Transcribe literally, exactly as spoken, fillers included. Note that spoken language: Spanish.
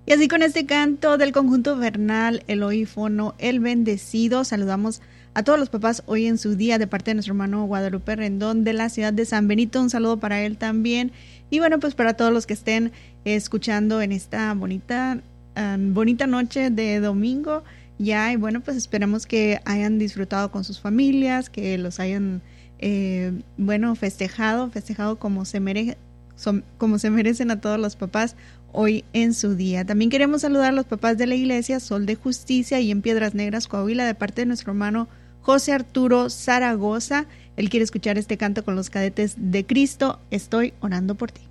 Y así con este canto del conjunto Bernal, Eloy Fono, El Bendecido, saludamos a todos los papás hoy en su día de parte de nuestro hermano Guadalupe Rendón de la ciudad de San Benito. Un saludo para él también. Y bueno, pues para todos los que estén eh, escuchando en esta bonita, um, bonita noche de domingo ya. Y bueno, pues esperamos que hayan disfrutado con sus familias, que los hayan, eh, bueno, festejado, festejado como se merece, como se merecen a todos los papás hoy en su día. También queremos saludar a los papás de la iglesia Sol de Justicia y en Piedras Negras, Coahuila, de parte de nuestro hermano José Arturo Zaragoza. Él quiere escuchar este canto con los cadetes de Cristo. Estoy orando por ti.